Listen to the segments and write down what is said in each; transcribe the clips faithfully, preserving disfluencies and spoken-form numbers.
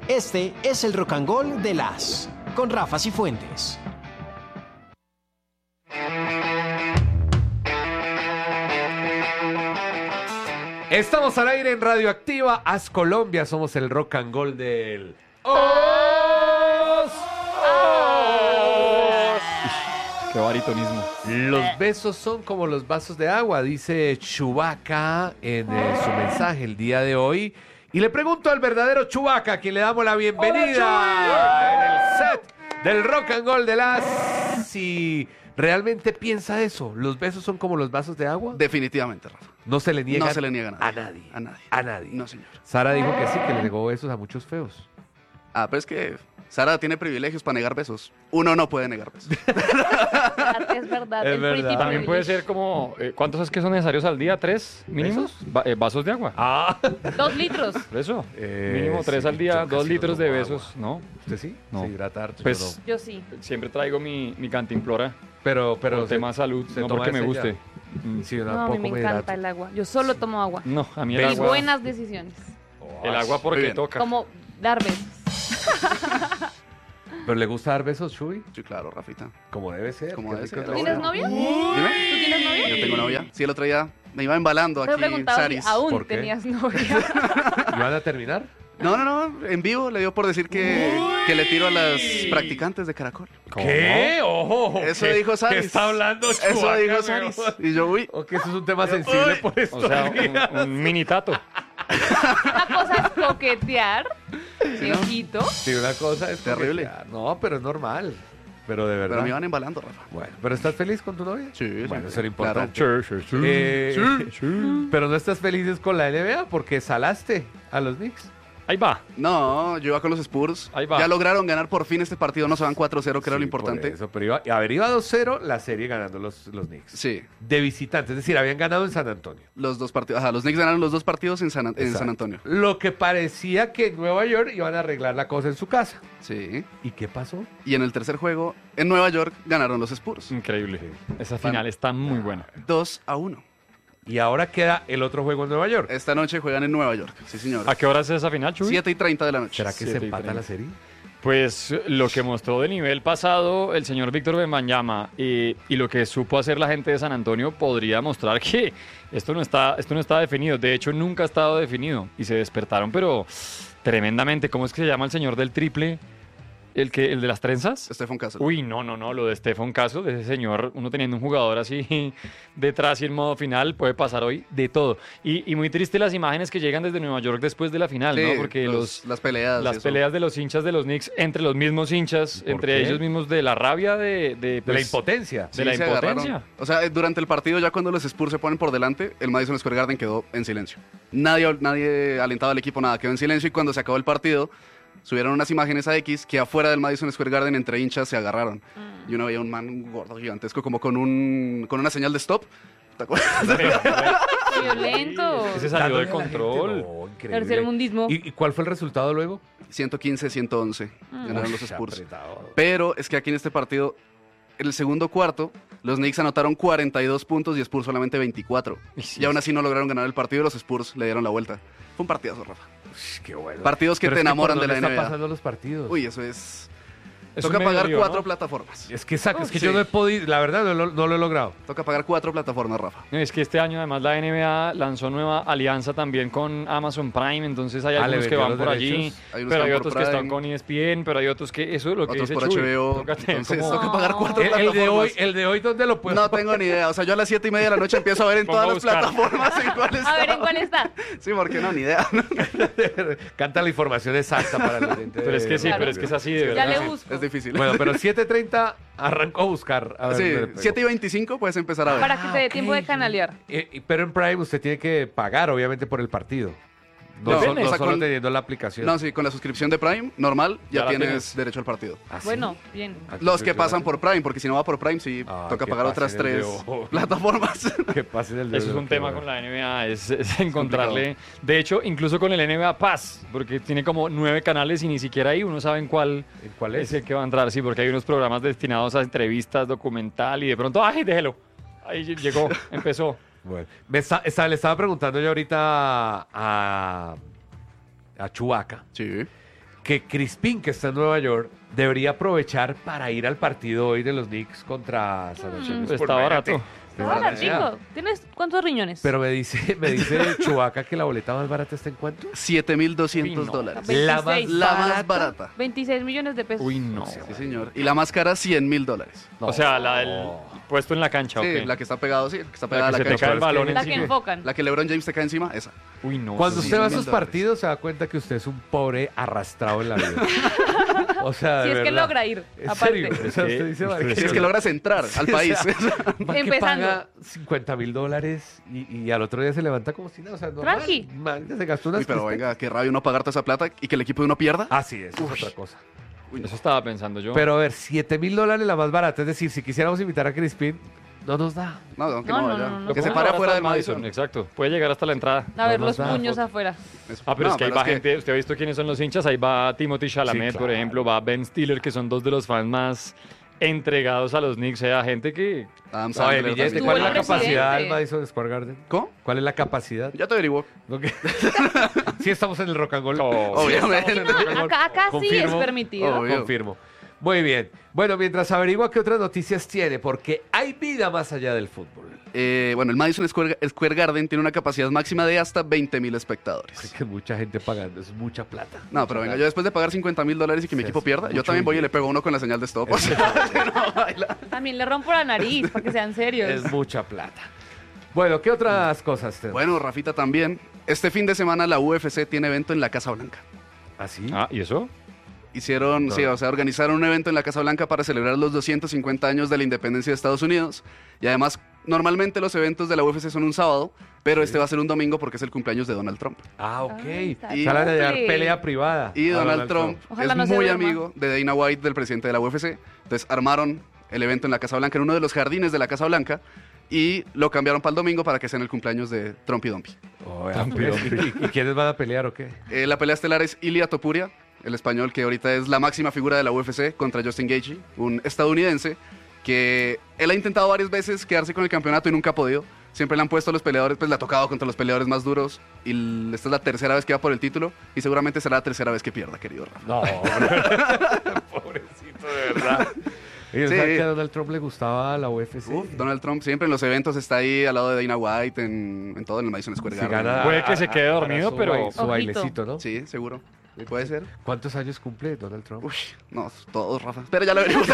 Este es el Rock and Roll de las con Rafa Cifuentes. Estamos al aire en Radioactiva As Colombia. Somos el Rock and Roll del Os. Qué baritonismo. Los besos son como los vasos de agua, dice Chewbacca en eh, su mensaje el día de hoy. Y le pregunto al verdadero Chewbacca, a quien le damos la bienvenida en el set del Rock and Roll de las, si realmente piensa eso. ¿Los besos son como los vasos de agua? Definitivamente, Rafa. No se le niega, No se le niega a a nadie. nadie. A nadie. A nadie. No, señor. Sara dijo que sí, que le negó besos a muchos feos. Ah, pero es que Sara tiene privilegios para negar besos. Uno no puede negar besos. Es verdad, Es el verdad. pretty También puede privilege. ser como, eh, ¿cuántos es que son necesarios al día? ¿Tres mínimos? Va- eh, vasos de agua. Ah, Dos litros. Por eso, Eh, mínimo tres sí, al día, yo dos casi no litros de tomo besos, ¿no? ¿usted sí? No. Se hidrata harto, yo Pues- no. Yo sí. Siempre traigo mi, mi cantimplora Pero, pero por tema salud, se no toma porque me ese guste. ya. Mm. Sí, yo No, a mí tampoco me me encanta hidrato. el agua. Yo solo tomo agua. No, a mí el ¿Ves? Y agua, buenas decisiones. el agua Muy porque bien. toca. Como dar besos. ¿Pero le gusta dar besos, Chuy? Sí, claro, Rafita. Como debe ser. Como qué debe rico ser. todo. ¿Tienes novia? Dime. ¿Tú tienes novia? Yo tengo novia. Sí, el otro día me iba embalando Te he aquí, preguntado si Saris. aún ¿Por qué? tenías novia. ¿Y van a terminar? No, no, no. En vivo le dio por decir que, que le tiro a las practicantes de Caracol. ¿Cómo? ¿Qué? ojo. Eso ¿qué- dijo Saris. ¿Qué está hablando Eso Chewbacca, dijo weón? Saris. Y yo, uy. O que eso es un tema sensible por esto. O sea, un, un mini tato. Una cosa es coquetear. Sí, ojito. Sí, una cosa es Terrible. coquetear. No, pero es normal. Pero de verdad. Pero me iban embalando, Rafa. Bueno, ¿pero estás feliz con tu novia? Sí, sí, Bueno, sí, eso era importante. Claro. Sí, sí, sí. Eh, Sí, sí. Pero no estás feliz con la N B A porque salaste a los Knicks. Ahí va. No, yo iba con los Spurs. Ahí va. Ya lograron ganar por fin este partido. No se van cuatro cero, que era lo Sí, por importante. Eso, pero iba, a ver, iba dos cero la serie ganando los, los Knicks. Sí, De visitantes, es decir, habían ganado en San Antonio. los dos partidos. Ajá, los Knicks ganaron los dos partidos en San, en Exacto. San Antonio. Lo que parecía que en Nueva York iban a arreglar la cosa en su casa. Sí. ¿Y qué pasó? Y en el tercer juego, en Nueva York, ganaron los Spurs. Increíble. Esa final está muy buena. dos a uno. Y ahora queda el otro juego en Nueva York. Esta noche juegan en Nueva York. Sí, señor. ¿A qué hora es esa final, Chuy? siete y treinta de la noche. ¿Será que se siete y empata treinta. la serie? Pues lo que mostró de nivel pasado el señor Víctor Wembanyama y, y lo que supo hacer la gente de San Antonio podría mostrar que esto no está, esto no está definido. De hecho, nunca ha estado definido. Y se despertaron, pero tremendamente. ¿Cómo es que se llama el señor del triple? ¿El, que, el de las trenzas? Stephen Castle. Uy, no, no, no, lo de Stefan Caso, de ese señor, uno teniendo un jugador así detrás y en modo final, puede pasar hoy de todo. Y, y muy triste las imágenes que llegan desde Nueva York después de la final, Sí, ¿no? Porque los- los, las peleas. las eso. peleas de los hinchas de los Knicks, entre los mismos hinchas, ¿Por entre qué? ellos mismos de la rabia de... De, De la pues, impotencia. de la se agarraron. impotencia. O sea, durante el partido, ya cuando los Spurs se ponen por delante, el Madison Square Garden quedó en silencio. Nadie, nadie alentaba al equipo, nada, quedó en silencio. Y cuando se acabó el partido, subieron unas imágenes a X que afuera del Madison Square Garden entre hinchas se agarraron. Y uno veía un man un gordo gigantesco como con un con una señal de stop. ¿Te acuerdas? Violento. Ese salió Dándole de a la gente, control. no, increíble. Tercermundismo. ¿Y, ¿Y cuál fue el resultado luego? ciento quince a ciento once ganaron los Ush, Spurs. apretado. Pero es que aquí en este partido, en el segundo cuarto, los Knicks anotaron cuarenta y dos puntos y Spurs solamente veinticuatro. Y sí, Y aún así no lograron ganar el partido y los Spurs le dieron la vuelta. Fue un partidazo, Rafa. Ush, qué bueno. Partidos que Pero te es por enamoran de dónde la N B A. están pasando los partidos. Uy, eso es... Es Toca un medio pagar lío, cuatro ¿no? plataformas. Es que exacto, es que Sí. yo no he podido, la verdad no lo, no lo he logrado. Toca pagar cuatro plataformas, Rafa. No, es que este año además la N B A lanzó nueva alianza también con Amazon Prime, entonces hay Ah, le algunos que vendió van los por allí, derechos. Hay unos pero que hay van por otros que están Prime. con E S P N, pero hay otros que eso es lo que Otros dice por Chuy. H B O. Toca tener Entonces como- toca pagar cuatro El, el de plataformas. hoy, el de hoy, ¿dónde lo puedo? No tengo ni idea. O sea, yo a las siete y media de la noche empiezo a ver en Pongo todas a las buscar. plataformas en cuál está. A ver, ¿en cuál está? Sí, porque no, ni idea. Canta la información exacta para el oyente. Pero es que sí, Claro. pero es que es así de Ya verdad. le busco. Es difícil. Bueno, pero siete treinta arrancó a buscar. A ver dónde le Sí, pego. siete y veinticinco puedes empezar a ver. Para que te dé tiempo de ok. canalear. Eh, eh, pero en Prime usted tiene que pagar, obviamente, por el partido. No, No, solo- o no sea, solo con- teniendo la aplicación. No, sí, con la suscripción de Prime, normal, ya, Ya la tienes, tienes. derecho al partido. ¿Ah, sí? Bueno, bien. Ah, Los pues que yo pasan no- por Prime, porque si no va por Prime, sí, Ah, toca que pagar pasen otras el tres de ojo. plataformas. Que pasen el Eso es dedo, un qué tema bueno. con la N B A, es, es encontrarle. De hecho, incluso con el N B A Pass, porque tiene como nueve canales y ni siquiera ahí uno sabe en cuál, ¿En cuál es es? el que va a entrar. Sí, porque hay unos programas destinados a entrevistas, documental y de pronto, ¡ay, déjelo! Ahí ll- llegó, empezó. Bueno, me está- está- le estaba preguntando yo ahorita a, a Chewbacca. Sí. que Crispín, que está en Nueva York, debería aprovechar para ir al partido hoy de los Knicks contra San Antonio. Pues está barato. Está baratico. ¿Tienes cuántos riñones? Pero me dice, me dice Chubaca que la boleta más barata está en cuánto. siete mil doscientos Uy, no. dólares. La más, veintiséis. La más barata. barata. veintiséis millones de pesos. Uy, no. Sí, señor. Y la más cara, cien mil dólares. No. O sea, la del puesto en la cancha, Sí, ¿ok? la que está pegado, sí, la que está La pegada que a la se te cancha. cae el balón La que encima. enfocan. La que LeBron James te cae encima, esa. Uy, no. Cuando sí. usted va a mil sus dólares. partidos se da cuenta que usted es un pobre arrastrado en la vida. O sea, de Si es que verdad. logra ir, ¿En aparte. serio? O sea, Es que- usted dice, es "Vale, que- que Si es que logras entrar al Sí, o país. sea, man que Empezando. paga cincuenta mil dólares y, y al otro día se levanta como si nada. O sea, normal. Tranqui. Man, se gastó unas Uy, pero crispin. venga, qué rabia uno pagar toda esa plata y que el equipo de uno pierda. Ah, sí, eso es otra cosa. Eso estaba pensando yo. Pero a ver, siete mil dólares la más barata. Es decir, si quisiéramos invitar a Crispin, no nos da. No, no, que No, no, no, vaya. no, no. Lo Que se puede pare llevar afuera hasta del el Madison. Exacto. Puede llegar hasta la entrada. A ver, No los nos da. puños afuera. Eso. Ah, pero No, es que ahí pero va es que- gente, usted ha visto quiénes son los hinchas, ahí va Timothy Chalamet, Sí, por claro. ejemplo, va Ben Stiller, que son dos de los fans más entregados a los Knicks, o sea, gente que... Adam No, Sandler billete, también. Estuvo ¿cuál es la el capacidad del presidente. Madison Square Garden? ¿Cómo? ¿Cuál es la capacidad? Ya te averiguo. Ok. Sí estamos en el rock and roll. Oh, Obviamente. Sí, estamos en el rock and roll. Acá, acá sí es Confirmo. permitido. Obvio. Confirmo. Muy bien. Bueno, mientras averigua qué otras noticias tiene, porque hay vida más allá del fútbol. Eh, bueno, el Madison Square, Square Garden tiene una capacidad máxima de hasta veinte mil espectadores. Es que mucha gente pagando, es mucha plata. No, pero venga, yo después de pagar cincuenta mil dólares y que mi Sí, equipo es pierda, yo mucho también voy y dinero. le pego uno con la señal de stop. O sea, no, baila. También le rompo la nariz, para que sean serios. Es mucha plata. Bueno, ¿qué otras cosas tenemos? Bueno, Rafita también. Este fin de semana la U F C tiene evento en la Casa Blanca. ¿Así? Ah, ¿y eso? Hicieron, No. sí, o sea, organizaron un evento en la Casa Blanca para celebrar los doscientos cincuenta años de la independencia de Estados Unidos. Y además, normalmente los eventos de la U F C son un sábado, pero este va a ser un domingo porque es el cumpleaños de Donald Trump. Ah, ok. Ay, está Y- Salen a llevar cumple. pelea privada. Y a Donald, Trump, Ojalá es no se muy duerma. amigo de Dana White, del presidente de la U F C. Entonces armaron el evento en la Casa Blanca, en uno de los jardines de la Casa Blanca, y lo cambiaron para el domingo para que sea en el cumpleaños de Trump y Dumpy. Oh, ya, pues. ¿Y, y quiénes van a pelear o qué? Eh, la pelea estelar es Ilia Topuria, el español que ahorita es la máxima figura de la U F C, contra Justin Gaethje, un estadounidense que él ha intentado varias veces quedarse con el campeonato y nunca ha podido. Siempre le han puesto a los peleadores, pues le ha tocado contra los peleadores más duros y l- esta es la tercera vez que va por el título y seguramente será la tercera vez que pierda, querido Rafa. No, pobrecito, de verdad. ¿Y Sí. que a Donald Trump le gustaba la U F C? Uf, Donald Trump siempre en los eventos está ahí al lado de Dana White, en, en todo, en el Madison Square Si Garden. gana- Puede que se quede hará dormido, su pero- baile- Su Ojito. bailecito, ¿no? Sí, seguro. Puede ser. ¿Cuántos años cumple Donald Trump? Uy, no, todos, Rafa. Pero ya lo veremos.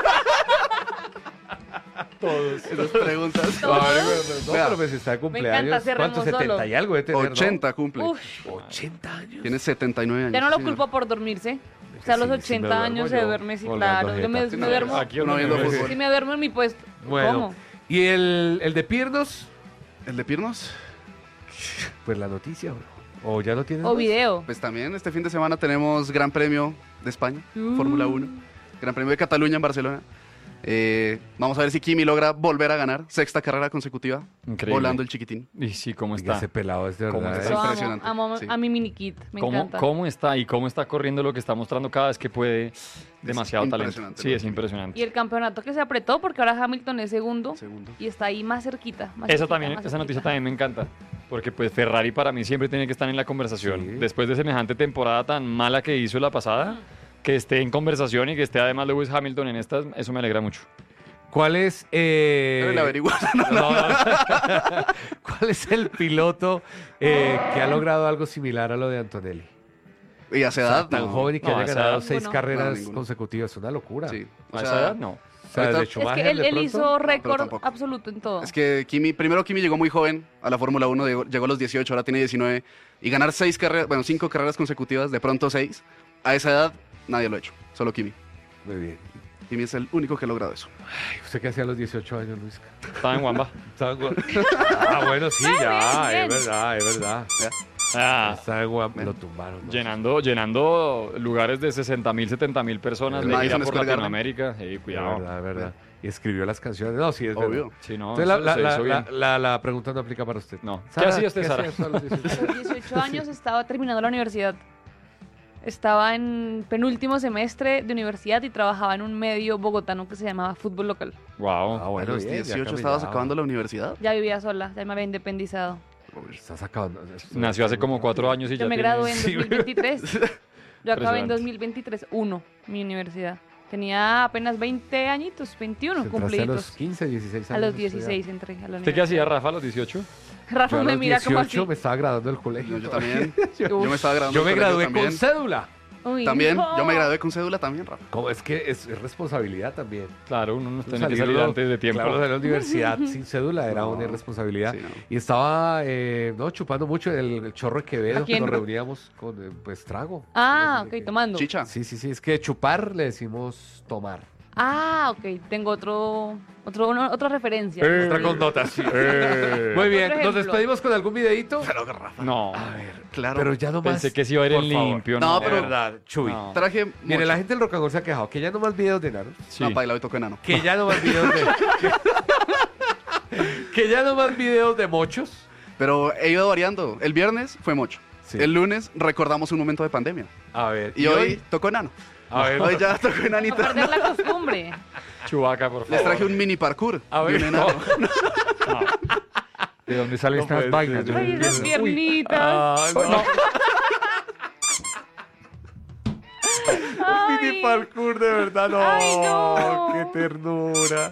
Todos. Esas preguntas. No, no, Vea. pero pues está de cumpleaños. encanta, cerremos ¿Cuántos? setenta solo. y algo de tener, ¿no? ochenta cumple. Uf, ochenta años. Tiene setenta y nueve años. ya no lo sí, señor. culpo por dormirse. O sea, a los Sí, sí me ochenta duermo años yo se duerme, sí, colgando claro. Yo me, jeta. Sí, me no, duermo. Aquí Uno viendo me- fútbol. Si me duermo en mi puesto. Bueno, ¿Cómo? ¿y el, el de Piernos? ¿El de Pirnos? Pues la noticia, bro. ¿O ya lo tienes? O más? video. Pues también este fin de semana tenemos Gran Premio de España, Uh. Fórmula uno. Gran Premio de Cataluña en Barcelona. Eh, vamos a ver si Kimi logra volver a ganar. Sexta carrera consecutiva. Increíble. Volando el chiquitín. Y sí, ¿cómo Oiga, está? ese pelado es de ¿Cómo verdad. está? ¿eh? Yo amo, impresionante, amo sí. a mi mini kit. Me ¿Cómo, encanta. ¿Cómo está? Y cómo está corriendo lo que está mostrando cada vez que puede. Demasiado talento. impresionante Sí, lo es que- impresionante. Y el campeonato que se apretó porque ahora Hamilton es segundo Segundo. y está ahí más cerquita. más Esa cerquita, también, más esa noticia cerquita. también me encanta. Porque pues Ferrari para mí siempre tiene que estar en la conversación. Sí. Después de semejante temporada tan mala que hizo la pasada, que esté en conversación y que esté además Lewis Hamilton en estas, eso me alegra mucho. ¿Cuál es, eh, Pero le averiguo. no, no. ¿Cuál es el piloto eh, que ha logrado algo similar a lo de Antonelli? Y hace O sea, edad. tan no. joven y que No, a haya esa ganado edad, seis ninguno. carreras No, ninguno. consecutivas. Es una locura. Sí. A O esa sea, edad, no. O sea, Ahorita- de Es que Schumacher, Es que él, de él pronto. hizo pero récord tampoco. absoluto en todo. Es que Kimi, primero Kimi llegó muy joven a la Fórmula uno, llegó, llegó a los dieciocho, ahora tiene diecinueve. Y ganar seis carreras, bueno, cinco carreras consecutivas, de pronto seis, a esa edad nadie lo ha hecho, solo Kimi. Muy bien. Kimi es el único que ha logrado eso. Ay, ¿usted qué hacía a los dieciocho años, Luis? Estaba en Wamba. Estaba en Guam- Ah, bueno, sí, ya, bien, es bien. verdad, es verdad. ¿Ya? Ah, Estaba en Guam- lo tumbaron. ¿no? llenando, llenando lugares de sesenta mil, setenta mil personas El de gira Madison por Square Garden. Latinoamérica. Sí, Es cuidado. verdad, es verdad. Y escribió las canciones. No, sí, es verdad. Obvio. Sí, no, Entonces, la, eso la, se la, hizo la, bien. la- la pregunta no aplica para usted. No. ¿Qué Sara, hacía usted, Sara? hacía a los dieciocho? A los dieciocho años estaba terminando la universidad. Estaba en penúltimo semestre de universidad y trabajaba en un medio bogotano que se llamaba Fútbol Local. Wow. Ah, a bueno, los bien, ya dieciocho estabas caminaba. acabando la universidad. Ya vivía sola, ya me había independizado. Estás acabando. esto- Nació hace como cuatro años y Yo ya me tiene- gradué en Sí, dos mil veintitrés. Yo acabé en Impresionante. dos mil veintitrés, uno, mi universidad. Tenía apenas veinte añitos, veintiuno Entraste a los cumplidos. quince, dieciséis años. A los a estudiar. dieciséis entré a la ¿Usted qué universidad. hacía, Rafa, a los dieciocho? Rafa Yo a me los mira como así. dieciocho me estaba graduando del colegio. Yo, yo también. Yo me estaba graduando. Yo me del colegio gradué también. con cédula. Uy, También, no. yo me gradué con cédula también, Rafa. ¿Cómo? Es que es, es responsabilidad también. Claro, uno no tiene que Salir salir lo- antes de tiempo. Claro, de la universidad sin cédula era No, una irresponsabilidad. sí, no. Y estaba eh, no, chupando mucho el, el chorro de Quevedo, ¿A que quién? nos reuníamos con eh, pues trago. Ah, Entonces, ok, tomando. Chicha. Sí, sí, sí, es que chupar le decimos tomar. Ah, ok, tengo otro, otro, una- otra referencia. Eh, Otra connotación. eh. Muy bien, Otro nos ejemplo. despedimos con algún videito. No, Claro. Pero ya no más. pensé que sí iba a ir en por favor. limpio. No, No, De pero- verdad, Chuy. No. Traje. Mire, mocho. la gente del Rock and Roll se ha quejado que ya no más videos de enanos. Sí. No, baila hoy toco enano. Que ya no más videos de. que ya no más videos de mochos. Pero he ido variando. El viernes fue mocho. Sí. El lunes recordamos un momento de pandemia. A ver. Y, hoy tocó enano. A ver. Hoy ya tocó A enanito. perder la costumbre. Chubaca, por favor. Les traje un mini parkour. A de ver. un enano. ¿De dónde salen No estas puede vainas? ser. Yo no Ay, esas entiendo. piernitas. Ah, no. Ay. Mini parkour, de verdad, no. Ay, no. Qué ternura.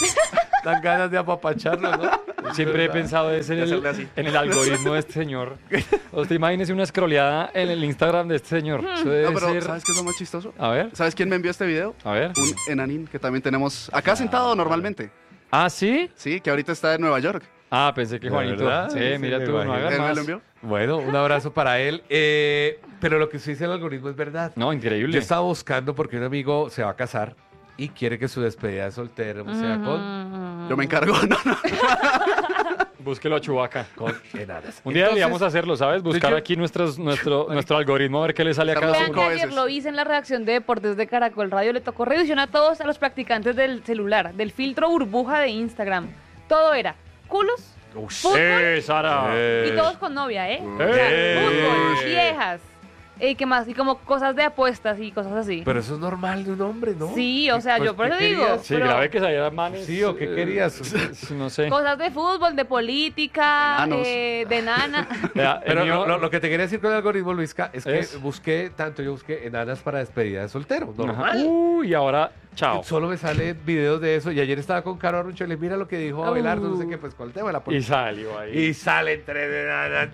Dan ganas de apapacharlo, ¿no? Siempre he pensado eso en De el, hacerle así. en el algoritmo de este señor. Usted imagínese una scrolleada en el Instagram de este señor. Eso debe No, pero ser... ¿sabes qué es lo más chistoso? A ver, ¿Sabes quién me envió este video? a ver. Un enanín que también tenemos acá sentado normalmente. Ah, ¿sí? Sí, que ahorita está en Nueva York. Ah, pensé que ¿De Juanito. verdad? Sí, Sí, sí, mira me tú, no imagino. hagas Él me más. lo envió. Bueno, un abrazo para él. Eh, pero lo que usted dice del algoritmo es verdad. No, Yo increíble. estaba buscando porque un amigo se va a casar y quiere que su despedida de soltero sea con, Yo me encargo. No, no. Búsquelo a Chubaca. con enanas. Un día Entonces, deberíamos hacerlo, ¿sabes? Buscar yo- aquí nuestros, nuestro, nuestro algoritmo a ver qué le sale a cada Vean Vean uno. que cinco ayer veces. lo hice en la redacción de Deportes de Caracol Radio. Le tocó revisión a todos a los practicantes del celular, del filtro burbuja de Instagram. Todo era culos, Uy, fútbol ¡Eh, Sara! Eh. y todos con novia, ¿eh? O sea, Eh. fútbol, viejas. ¿Y qué más? Y como cosas de apuestas y cosas así. Pero eso es normal de un hombre, ¿no? Sí, o sea, Pues, yo por ¿qué eso digo. querías? Sí, pero grave que saliera manes. Sí, ¿o qué eh, querías? No sé. Cosas de fútbol, de política, Enanos. eh, de nana. Vea, el Pero mío- lo, lo- lo que te quería decir con el algoritmo, Luisca, es que Es- busqué, tanto yo busqué enanas para despedida de soltero, Ajá. normal. Uy, y ahora, chao. Solo me salen videos de eso. Y ayer estaba con Caro Arrucho y le mira lo que dijo Abelardo, no sé qué, pues con el tema de la Y política. salió ahí. Y sale entre enanas.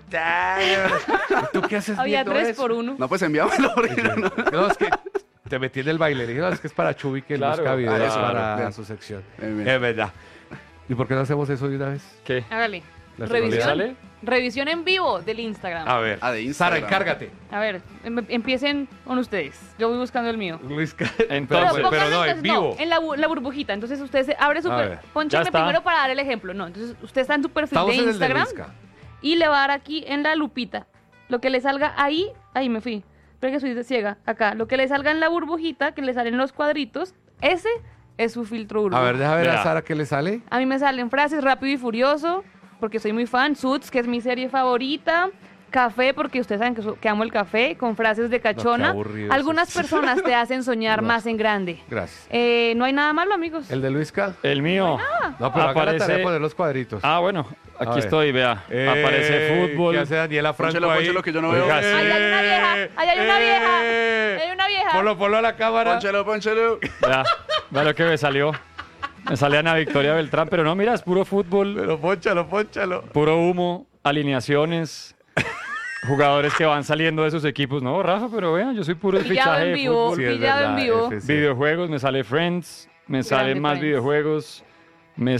¿Y tú qué haces Había viendo tres eso? por uno. No, pues envíamelo. Porque no. No, es que te metí en el baile. Le dije, no, es que es para Chubi que Claro, busca videos claro, para bien. su sección. Bien, bien. Es verdad. ¿Y por qué no hacemos eso de una vez? ¿Qué? Hágale. La Revisión. ¿Sale? Revisión en vivo del Instagram. A ver. Ah, de Instagram. Sara, encárgate. A ver, em- empiecen con ustedes. Yo voy buscando el mío. Luis, Entonces, pero, Pero, pero pónganlo no, en entonces, vivo. en la, bu- la burbujita. Entonces usted se abre su A per- ver. Pónchenme Ya está. primero para dar el ejemplo. No, entonces usted está en su perfil Estamos de en el de Instagram Luisca. y le va a dar aquí en la lupita. Lo que le salga ahí, ahí me fui. Pero que soy ciega, acá. Lo que le salga en la burbujita, que le salen los cuadritos, ese es su filtro burbuja. A ver, deja ver a Vea. Sara qué le sale. A mí me salen frases Rápido y Furioso, porque soy muy fan. Suits, que es mi serie favorita. Café, porque ustedes saben que, so- que amo el café, con frases de cachona. aburrido Algunas eso. personas te hacen soñar No. más en grande. Gracias. Eh, no hay nada malo, amigos. ¿El de Luisca? El mío. No, pero haga la Aparece- tarea de poner los cuadritos. Ah, bueno, A aquí ver. estoy, vea. Eh, Aparece fútbol. ¿Qué hace Daniela Franco Pónchelo, ahí? pónchelo, que yo no veo. Oiga, Ahí hay una vieja, ahí hay una vieja, Eh, ahí hay una vieja. Ponlo, ponlo a la cámara. Pónchelo, pónchelo. Vea, vea lo que me salió. Me sale Ana Victoria Beltrán, pero no, mira, es puro fútbol, Pero ponchalo, ponchalo. puro humo, alineaciones, jugadores que van saliendo de sus equipos. No, Rafa, pero vean, yo soy puro Pillado fichaje en de vivo. fútbol. Sí, es Pillado en verdad, vivo. F C. Videojuegos, me sale Friends, me salen más Friends. videojuegos, me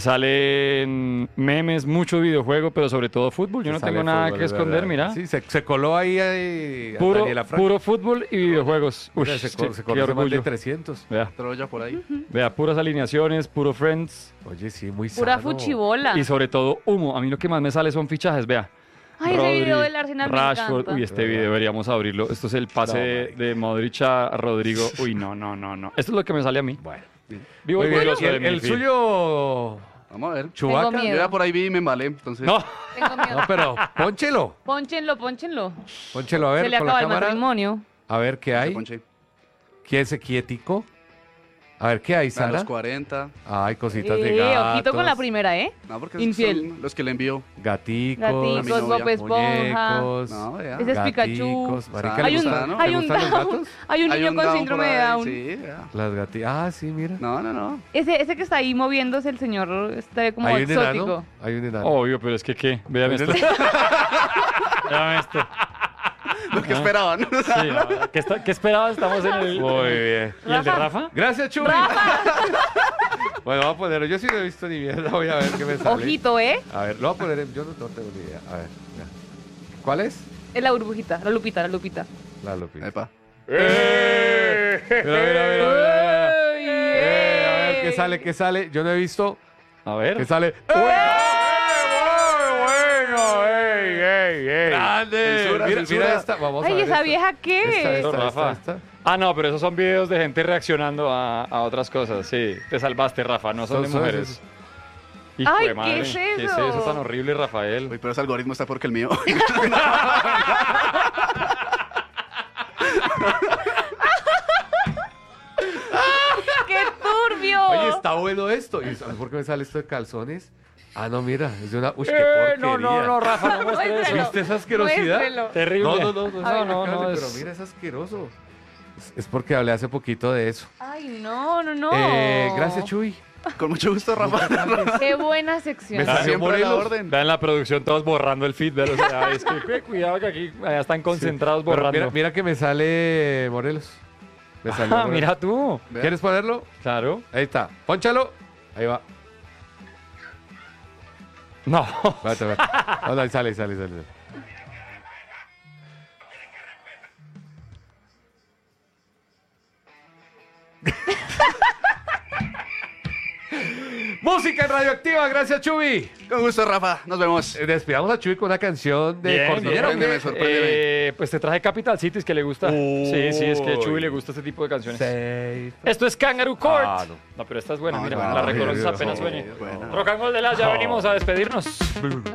salen memes, muchos videojuegos, pero sobre todo fútbol. Yo no Sale tengo nada fútbol, que es esconder, verdad. mira. Sí, se, se coló ahí, ahí a Puro, Daniela Franco. puro fútbol y videojuegos. Uy, Mira, se, sí, co- se qué conoce más de orgullo. trescientos. Vea, Troya por ahí. vea, puras alineaciones, puro Friends Oye, sí, muy Pura sano. fuchibola. y sobre todo humo. A mí lo que más me sale son fichajes, vea. Ay, ese video del Arsenal me Rashford. encanta. Uy, este video deberíamos abrirlo. Esto es el pase No, de, marica. de Modric a Rodrigo. Uy, no, no, no, no. Esto es lo que me sale a mí. Bueno. Vivo Muy bien. orgulloso ¿Y de el, mi el feed. suyo, Vamos a ver. Chubaca? Tengo Yo miedo. ya por ahí vi y me embalé, entonces. No, Tengo miedo. No, pero pónchelo. Pónchenlo, pónchenlo. Pónchelo a ver Se le con la acaba el cámara. matrimonio. A ver qué Se hay. ponche. ¿Quién se quietico? A ver, ¿qué hay, A Sara? los cuarenta. Ay, cositas de Eh, gatos. ojito con la primera, ¿eh? No, porque Infiel. son los que le envió. Gaticos, Gaticos, mi novia. Bob Esponja. muñecos, No, ya. Ese es Pikachu. gaticos. Marica, Hay ¿le Hay un, gustan- ¿no? hay ¿le un gustan los down. gatos? Hay un Hay niño un con down síndrome por de ahí, Down. Sí, ya. Las gaticas. Ah, sí, mira. No, no, no. Ese, ese que está ahí moviéndose, el señor está como Hay un exótico. enano. Hay un enano. Obvio, pero es que ¿qué? Vean Hay un esto. enano. Vean esto. Lo que esperaban. Sí, no, ¿qué, está- qué esperabas? Estamos en el... Muy bien. ¿Y el de Rafa? Gracias, Chuy. Bueno, voy a ponerlo. Yo sí no he visto ni mierda. Voy a ver qué me sale. Ojito, ¿eh? A ver, lo voy a poner. en- Yo no, no tengo ni idea. A ver, ya. ¿Cuál es? Es la burbujita, la lupita, la lupita. La Lupita. Epa. ¡Eh! Mira, mira, mira, mira, mira. ¡Ay, Eh, a ver, eh! ¿qué sale? ¿Qué sale? Yo no he visto. A ver. ¿Qué sale? ¡Eh! ¡Muy bueno! ¡Ey, ey, ey! ¡Grande! Censura, mira, censura. mira esta. Vamos a Ay, ver ¿esa esta. vieja qué? Esta, esta, Rafa. esta, esta. Ah, no, pero esos son videos de gente reaccionando a, a otras cosas. Sí, te salvaste, Rafa, no son Son- de son mujeres. esos. Hijo Ay, de ¿qué madre. es ¿Qué es eso? eso tan horrible, Rafael? Uy, pero ese algoritmo está porque el mío. ¡Qué turbio! Oye, está bueno esto. ¿Y sabes por qué me sale esto de calzones? Ah, no, mira. Es de una. Uy, qué Eh, porquería. no, no, no, Rafa, no muestres eso. Muéstrelo. ¿Viste esa asquerosidad? Muéstrelo. Terrible. No, no, no, no, A ver. no, no, No, no, pero es- mira, es asqueroso. Es, es porque hablé hace poquito de eso. Ay, no, no, no. Eh, gracias, Chuy. Con mucho gusto, Rafa. Qué buena sección. Me salió Siempre a la Morelos. orden. Vean la producción, todos borrando el feed. vean, o sea, es que eh, cuidado que aquí allá están concentrados Pero borrando. mira, mira que me sale Morelos. Me salió Ah, Morelos. mira tú. Vea. ¿Quieres ponerlo? Claro. Ahí está. Pónchalo. Ahí va. No. Espérate, espérate. No, no, ahí sale, ahí sale, ahí sale. Música en Radioactiva, gracias Chubi. Con gusto, Rafa. Nos vemos. Eh, Despidamos a Chubi con una canción de Bien, Cordillera. bien. ¿o qué? Sorpréndeme, sorpréndeme. Eh, pues te traje Capital Cities que le gusta. Sí, sí, es que a Chuy le gusta este tipo de canciones. Safe. Esto es Kangaroo Court. Ah, no. no. pero esta es buena, No, mira, bueno, la no, reconoces no, apenas no, suene. Buena. Rock and Roll de las, ya venimos a despedirnos.